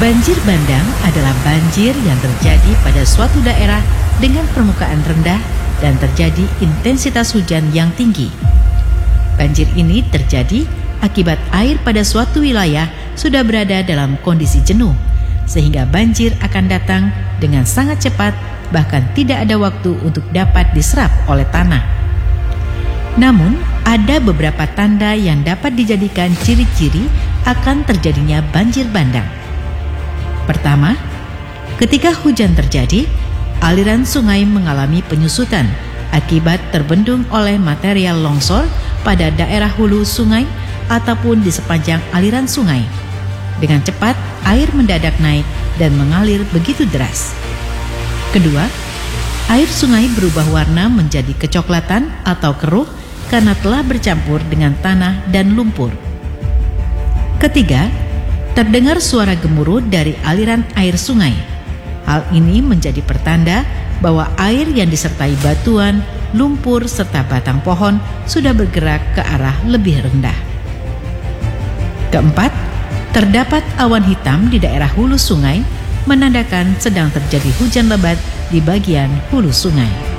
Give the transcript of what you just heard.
Banjir bandang adalah banjir yang terjadi pada suatu daerah dengan permukaan rendah dan terjadi intensitas hujan yang tinggi. Banjir ini terjadi akibat air pada suatu wilayah sudah berada dalam kondisi jenuh, sehingga banjir akan datang dengan sangat cepat, bahkan tidak ada waktu untuk dapat diserap oleh tanah. Namun, ada beberapa tanda yang dapat dijadikan ciri-ciri akan terjadinya banjir bandang. Pertama, ketika hujan terjadi, aliran sungai mengalami penyusutan akibat terbendung oleh material longsor pada daerah hulu sungai ataupun di sepanjang aliran sungai. Dengan cepat, air mendadak naik dan mengalir begitu deras. Kedua, air sungai berubah warna menjadi kecoklatan atau keruh karena telah bercampur dengan tanah dan lumpur. Ketiga, terdengar suara gemuruh dari aliran air sungai. Hal ini menjadi pertanda bahwa air yang disertai batuan, lumpur, serta batang pohon sudah bergerak ke arah lebih rendah. Keempat, terdapat awan hitam di daerah hulu sungai, menandakan sedang terjadi hujan lebat di bagian hulu sungai.